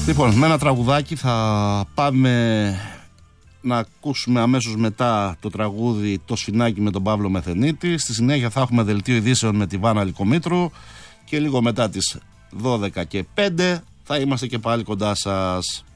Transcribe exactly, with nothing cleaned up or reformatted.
Λοιπόν, με ένα τραγουδάκι θα πάμε να ακούσουμε αμέσως μετά το τραγούδι «Το Σφινάκι» με τον Παύλο Μεθενίτη. Στη συνέχεια θα έχουμε δελτίο ειδήσεων με τη Βάνα Λυκομήτρου και λίγο μετά τις δώδεκα και πέντε θα είμαστε και πάλι κοντά σας.